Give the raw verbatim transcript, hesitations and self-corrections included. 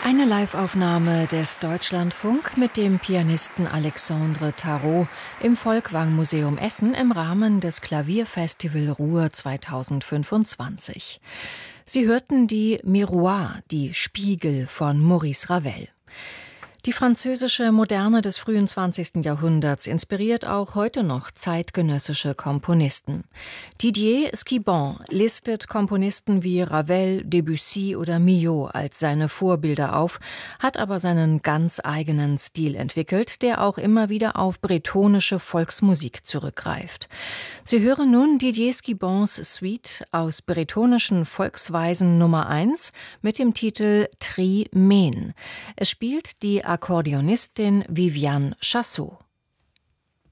Eine Live-Aufnahme des Deutschlandfunk mit dem Pianisten Alexandre Tarot im Folkwang-Museum Essen im Rahmen des Klavierfestival Ruhr zweitausendfünfundzwanzig. Sie hörten die Miroir, die Spiegel von Maurice Ravel. Die französische Moderne des frühen zwanzigsten Jahrhunderts inspiriert auch heute noch zeitgenössische Komponisten. Didier Esquibon listet Komponisten wie Ravel, Debussy oder Milhaud als seine Vorbilder auf, hat aber seinen ganz eigenen Stil entwickelt, der auch immer wieder auf bretonische Volksmusik zurückgreift. Sie hören nun Didier Esquibons Suite aus bretonischen Volksweisen Nummer eins mit dem Titel Tri Men. Es spielt die Akkordeonistin Viviane Chassot.